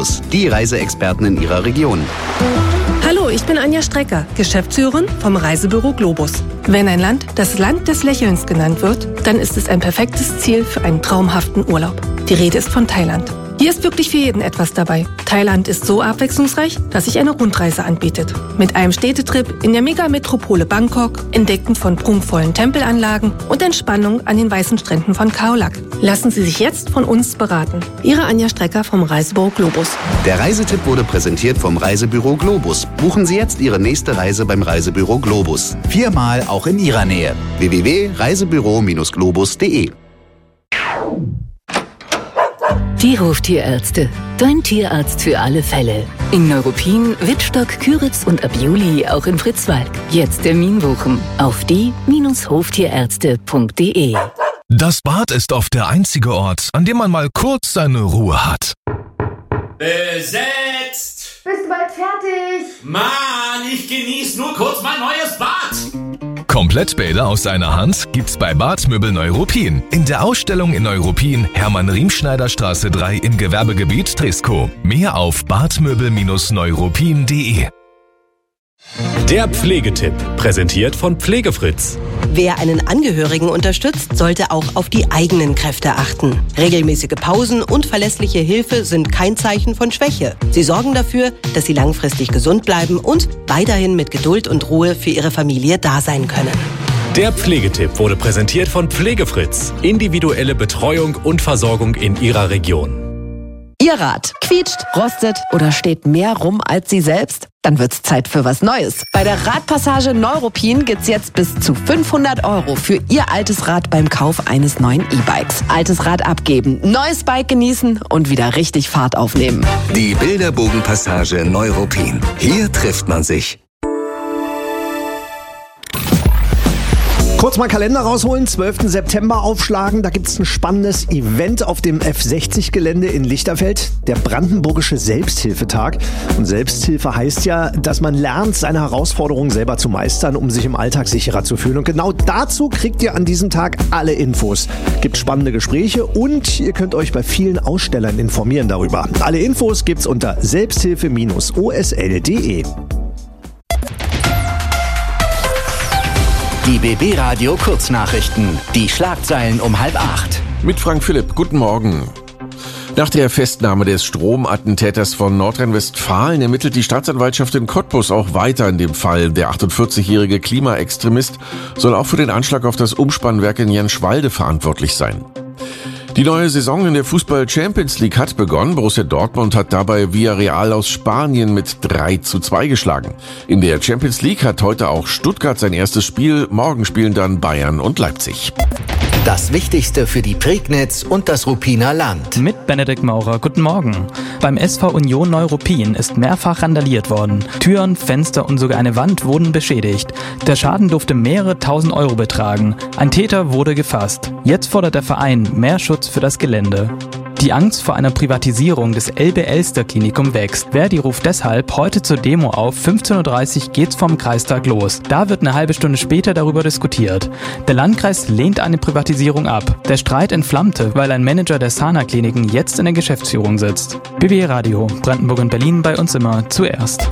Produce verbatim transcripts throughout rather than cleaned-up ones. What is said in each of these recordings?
Globus, die Reiseexperten in Ihrer Region. Hallo, ich bin Anja Strecker, Geschäftsführerin vom Reisebüro Globus. Wenn ein Land das Land des Lächelns genannt wird, dann ist es ein perfektes Ziel für einen traumhaften Urlaub. Die Rede ist von Thailand. Hier ist wirklich für jeden etwas dabei. Thailand ist so abwechslungsreich, dass sich eine Rundreise anbietet. Mit einem Städtetrip in der Megametropole Bangkok, Entdecken von prunkvollen Tempelanlagen und Entspannung an den weißen Stränden von Khao Lak. Lassen Sie sich jetzt von uns beraten. Ihre Anja Strecker vom Reisebüro Globus. Der Reisetipp wurde präsentiert vom Reisebüro Globus. Buchen Sie jetzt Ihre nächste Reise beim Reisebüro Globus. Viermal auch in Ihrer Nähe. w w w punkt reisebüro globus punkt de Die Hoftierärzte. Dein Tierarzt für alle Fälle. In Neuruppin, Wittstock, Küritz und ab Juli auch in Fritzwalk. Jetzt Termin buchen auf die Hoftierärzte punkt de. Das Bad ist oft der einzige Ort, an dem man mal kurz seine Ruhe hat. Besetzt! Bist du bald fertig? Mann, ich genieße nur kurz mein neues Bad. Komplettbäder aus einer Hand gibt's bei Badmöbel Neuruppin. In der Ausstellung in Neuruppin, Hermann-Riemschneider-Straße drei im Gewerbegebiet Trisko. Mehr auf badmöbel neuruppin punkt de. Der Pflegetipp, präsentiert von Pflegefritz. Wer einen Angehörigen unterstützt, sollte auch auf die eigenen Kräfte achten. Regelmäßige Pausen und verlässliche Hilfe sind kein Zeichen von Schwäche. Sie sorgen dafür, dass Sie langfristig gesund bleiben und weiterhin mit Geduld und Ruhe für Ihre Familie da sein können. Der Pflegetipp wurde präsentiert von Pflegefritz. Individuelle Betreuung und Versorgung in Ihrer Region. Ihr Rad quietscht, rostet oder steht mehr rum als Sie selbst? Dann wird's Zeit für was Neues. Bei der Radpassage Neuruppin gibt's jetzt bis zu fünfhundert Euro für Ihr altes Rad beim Kauf eines neuen E-Bikes. Altes Rad abgeben, neues Bike genießen und wieder richtig Fahrt aufnehmen. Die Bilderbogenpassage Neuruppin. Hier trifft man sich. Kurz mal Kalender rausholen, zwölften September aufschlagen. Da gibt es ein spannendes Event auf dem F sechzig Gelände in Lichterfeld, der Brandenburgische Selbsthilfetag. Und Selbsthilfe heißt ja, dass man lernt, seine Herausforderungen selber zu meistern, um sich im Alltag sicherer zu fühlen. Und genau dazu kriegt ihr an diesem Tag alle Infos. Gibt spannende Gespräche und ihr könnt euch bei vielen Ausstellern informieren darüber. Alle Infos gibt's unter selbsthilfe Bindestrich o s l punkt de. Die B B Radio Kurznachrichten. Die Schlagzeilen um halb acht. Mit Frank Philipp. Guten Morgen. Nach der Festnahme des Stromattentäters von Nordrhein-Westfalen ermittelt die Staatsanwaltschaft in Cottbus auch weiter in dem Fall. Der achtundvierzig-jährige Klimaextremist soll auch für den Anschlag auf das Umspannwerk in Jenschwalde verantwortlich sein. Die neue Saison in der Fußball-Champions League hat begonnen. Borussia Dortmund hat dabei Villarreal aus Spanien mit drei zu zwei geschlagen. In der Champions League hat heute auch Stuttgart sein erstes Spiel. Morgen spielen dann Bayern und Leipzig. Das Wichtigste für die Prignitz und das Ruppiner Land. Mit Benedikt Maurer, guten Morgen. Beim S V Union Neuruppin ist mehrfach randaliert worden. Türen, Fenster und sogar eine Wand wurden beschädigt. Der Schaden durfte mehrere tausend Euro betragen. Ein Täter wurde gefasst. Jetzt fordert der Verein mehr Schutz für das Gelände. Die Angst vor einer Privatisierung des Elbe-Elster-Klinikum wächst. Verdi ruft deshalb heute zur Demo auf. fünfzehn Uhr dreißig geht's vom Kreistag los. Da wird eine halbe Stunde später darüber diskutiert. Der Landkreis lehnt eine Privatisierung ab. Der Streit entflammte, weil ein Manager der Sana-Kliniken jetzt in der Geschäftsführung sitzt. B B Radio, Brandenburg und Berlin, bei uns immer zuerst.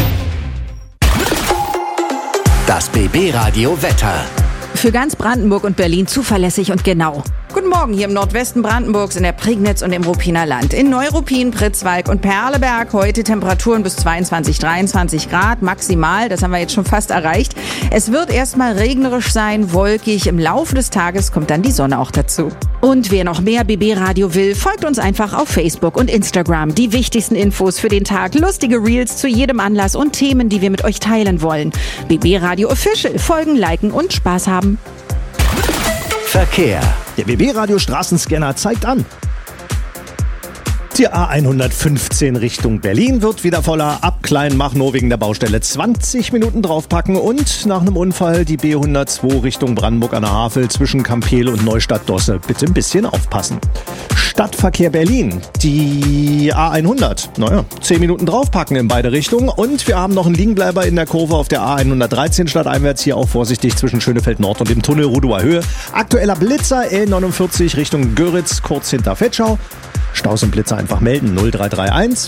Das B B Radio Wetter. Für ganz Brandenburg und Berlin zuverlässig und genau. Guten Morgen hier im Nordwesten Brandenburgs, in der Prignitz und im Ruppiner Land. In Neuruppin, Pritzwalk und Perleberg heute Temperaturen bis zweiundzwanzig, dreiundzwanzig Grad maximal. Das haben wir jetzt schon fast erreicht. Es wird erstmal regnerisch sein, wolkig. Im Laufe des Tages kommt dann die Sonne auch dazu. Und wer noch mehr B B Radio will, folgt uns einfach auf Facebook und Instagram. Die wichtigsten Infos für den Tag, lustige Reels zu jedem Anlass und Themen, die wir mit euch teilen wollen. B B Radio Official, folgen, liken und Spaß haben. Verkehr. Der B B Radio Straßenscanner zeigt an. Die A hundertfünfzehn Richtung Berlin wird wieder voller. Ab Kleinmachnow wegen der Baustelle zwanzig Minuten draufpacken und nach einem Unfall die B hundertzwei Richtung Brandenburg an der Havel zwischen Kampel und Neustadt-Dosse. Bitte ein bisschen aufpassen. Stadtverkehr Berlin. Die A hundert. Naja, zehn Minuten draufpacken in beide Richtungen. Und wir haben noch einen Liegenbleiber in der Kurve auf der A hundertdreizehn stadteinwärts. Hier auch vorsichtig zwischen Schönefeld Nord und dem Tunnel Rudower Höhe. Aktueller Blitzer L neunundvierzig Richtung Göritz, kurz hinter Fetschau. Staus und Blitzer einfach melden null drei drei eins